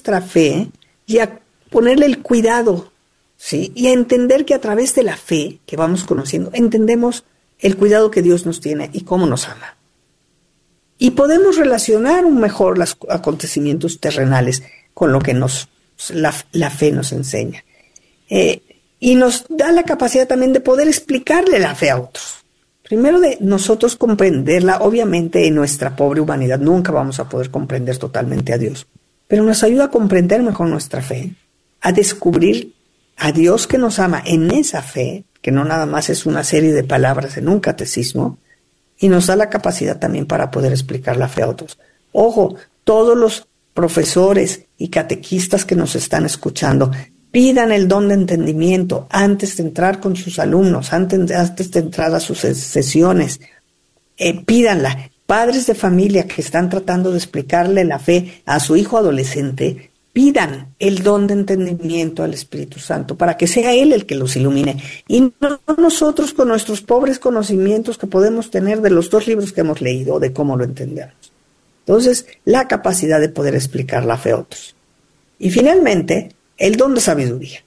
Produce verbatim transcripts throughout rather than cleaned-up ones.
nuestra fe y a ponerle el cuidado, ¿sí? Y a entender que a través de la fe que vamos conociendo, entendemos el cuidado que Dios nos tiene y cómo nos ama. Y podemos relacionar un mejor los acontecimientos terrenales con lo que nos, la, la fe nos enseña. Eh, y nos da la capacidad también de poder explicarle la fe a otros. Primero de nosotros comprenderla, obviamente en nuestra pobre humanidad nunca vamos a poder comprender totalmente a Dios, pero nos ayuda a comprender mejor nuestra fe, a descubrir a Dios que nos ama en esa fe, que no nada más es una serie de palabras en un catecismo, y nos da la capacidad también para poder explicar la fe a otros. Ojo, todos los profesores y catequistas que nos están escuchando, pidan el don de entendimiento antes de entrar con sus alumnos, antes, antes de entrar a sus sesiones. Eh, pídanla. Padres de familia que están tratando de explicarle la fe a su hijo adolescente, pidan el don de entendimiento al Espíritu Santo para que sea Él el que los ilumine. Y no nosotros con nuestros pobres conocimientos que podemos tener de los dos libros que hemos leído, de cómo lo entendemos. Entonces, la capacidad de poder explicar la fe a otros. Y finalmente, el don de sabiduría.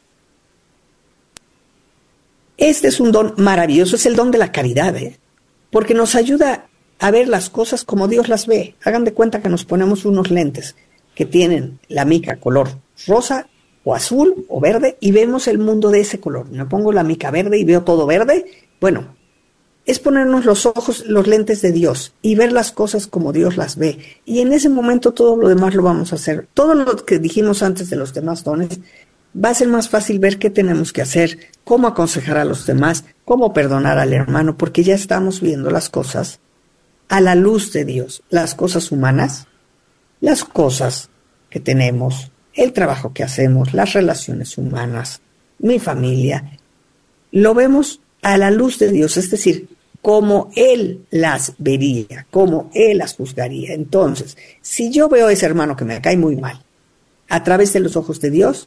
Este es un don maravilloso, es el don de la caridad, ¿eh? Porque nos ayuda a ver las cosas como Dios las ve. Hagan de cuenta que nos ponemos unos lentes que tienen la mica color rosa o azul o verde y vemos el mundo de ese color. Me pongo la mica verde y veo todo verde. Bueno, es ponernos los ojos, los lentes de Dios y ver las cosas como Dios las ve. Y en ese momento todo lo demás lo vamos a hacer. Todo lo que dijimos antes de los demás dones, va a ser más fácil ver qué tenemos que hacer, cómo aconsejar a los demás, cómo perdonar al hermano, porque ya estamos viendo las cosas a la luz de Dios. Las cosas humanas, las cosas que tenemos, el trabajo que hacemos, las relaciones humanas, mi familia, lo vemos a la luz de Dios, es decir, como Él las vería, como Él las juzgaría. Entonces, si yo veo a ese hermano que me cae muy mal, a través de los ojos de Dios,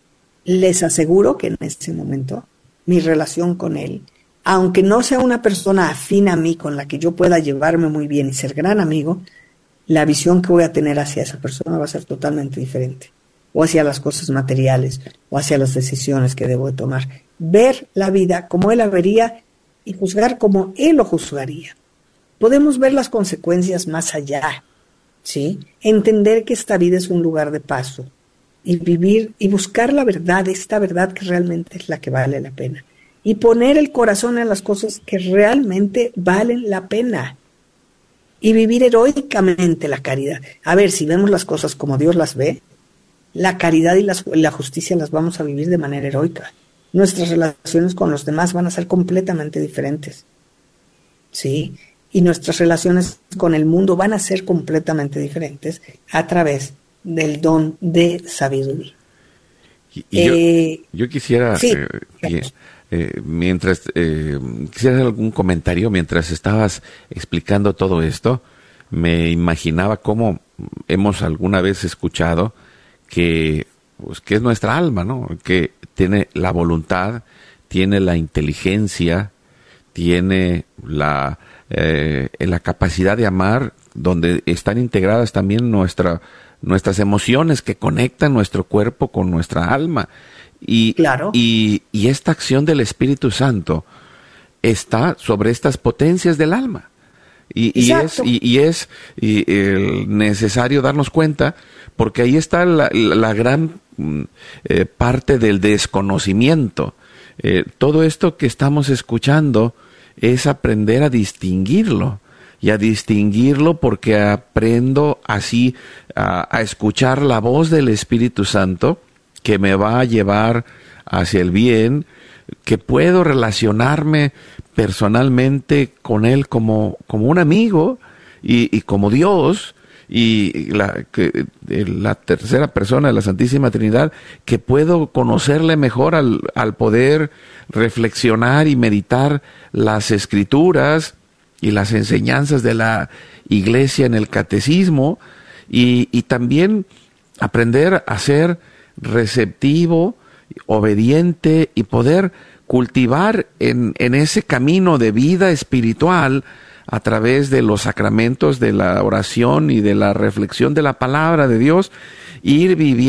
les aseguro que en ese momento mi relación con Él, aunque no sea una persona afín a mí, con la que yo pueda llevarme muy bien y ser gran amigo, la visión que voy a tener hacia esa persona va a ser totalmente diferente. O hacia las cosas materiales, o hacia las decisiones que debo de tomar. Ver la vida como Él la vería y juzgar como Él lo juzgaría. Podemos ver las consecuencias más allá, ¿sí? Entender que esta vida es un lugar de paso y vivir y buscar la verdad, esta verdad que realmente es la que vale la pena. Y poner el corazón en las cosas que realmente valen la pena. Y vivir heroicamente la caridad. A ver, si vemos las cosas como Dios las ve, la caridad y las, la justicia las vamos a vivir de manera heroica. Nuestras relaciones con los demás van a ser completamente diferentes. ¿Sí? Y nuestras relaciones con el mundo van a ser completamente diferentes a través del don de sabiduría. Y, y eh, yo, yo quisiera, sí, eh, claro. eh, mientras, eh, quisiera hacer algún comentario mientras estabas explicando todo esto. Me imaginaba cómo hemos alguna vez escuchado que, pues, que es nuestra alma, ¿no? Que tiene la voluntad, tiene la inteligencia, tiene la, eh, la capacidad de amar, donde están integradas también nuestra, nuestras emociones que conectan nuestro cuerpo con nuestra alma. Y, claro. y, y esta acción del Espíritu Santo está sobre estas potencias del alma. Y, y es, y, y es y, eh, necesario darnos cuenta, porque ahí está la, la, la gran eh, parte del desconocimiento. Eh, todo esto que estamos escuchando es aprender a distinguirlo, y a distinguirlo porque aprendo así a, a escuchar la voz del Espíritu Santo que me va a llevar hacia el bien, que puedo relacionarme personalmente con Él como, como un amigo y, y como Dios, y la, que, la tercera persona de la Santísima Trinidad, que puedo conocerle mejor al, al poder reflexionar y meditar las Escrituras y las enseñanzas de la Iglesia en el Catecismo, y, y también aprender a ser receptivo, obediente, y poder cultivar en, en ese camino de vida espiritual a través de los sacramentos de la oración y de la reflexión de la palabra de Dios, ir viviendo